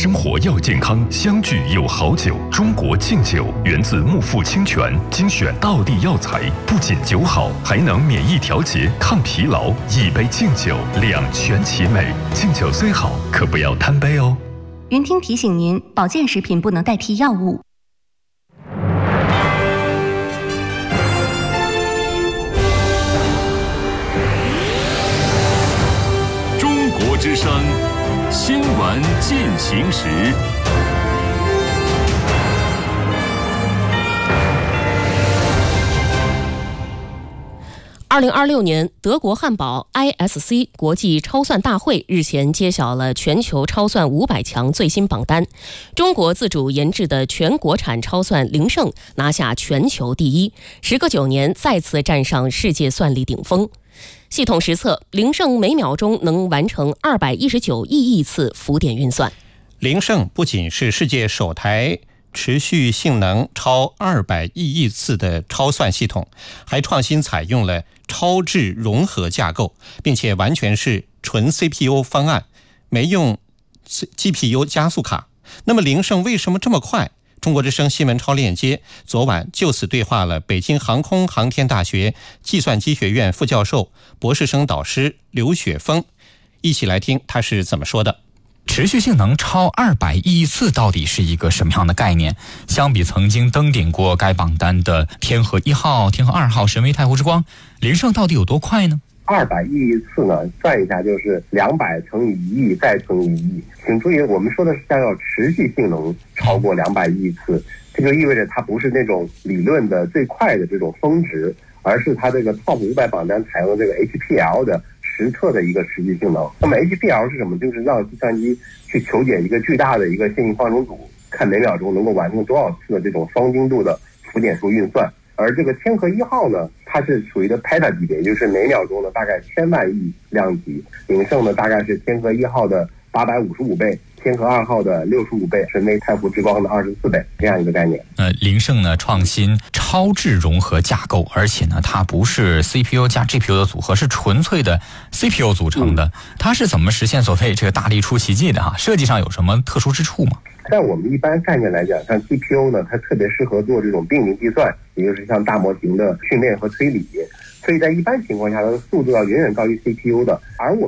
生活要健康，相聚有好酒。中国敬酒源自木富清泉，精选道地药材，不仅酒好，还能免疫调节、抗疲劳。一杯敬酒，两全其美。敬酒虽好，可不要贪杯哦。 云听提醒您，保健食品不能代替药物。 中国之声新闻进行时。 2026年德国汉堡 ISC 国际超算大会日前揭晓了全球超算500强最新榜单，中国自主研制的全国产超算凌胜拿下全球第一，时隔9年再次站上世界算力顶峰。系统实测，凌胜每秒钟能完成219亿次浮点运算。 凌胜不仅是世界首台持续性能超200亿次的超算系统，还创新采用了超智融合架构，并且完全是纯 CPU 方案，没用 GPU 加速卡。那么凌胜为什么这么快？中国之声新闻超链接昨晚就此对话了北京航空航天大学计算机学院副教授、博士生导师刘雪峰，一起来听他是怎么说的。 持续性能超200亿次到底是一个什么样的概念？相比曾经登顶过该榜单的天河1号、天河2号、神威太湖之光，凌胜到底有多快呢 ？200亿次呢，算一下就是200乘以1亿再乘以1亿。请注意，我们说的是将要持续性能超过200亿次，这就意味着它不是那种理论的最快的这种峰值，而是它这个 TOP 500榜单采用的这个 HPL 的实测的一个持续性能。那么 HPL 是什么？就是让计算机去求解一个巨大的一个线性方程组，看每秒钟能够完成多少次的这种双精度的浮点数运算。而这个天河1号呢，它是属于的 Peta 级别，也就是每秒钟呢大概1000万亿量级。凌胜呢大概是天河1号的855倍，天河2号的65倍，神威太湖之光的24倍，这样一个概念。 凌胜呢创新超智融合架构，而且呢它不是 CPU 加 GPU 的组合，是纯粹的 CPU 组成的。它是怎么实现所谓这个大力出奇迹的哈？设计上有什么特殊之处吗？ 在我们一般概念来讲，像 GPU 呢，它特别适合做这种并行计算，也就是像大模型的训练和推理。所以在一般情况下，它的速度要远远高于 CPU 的。而我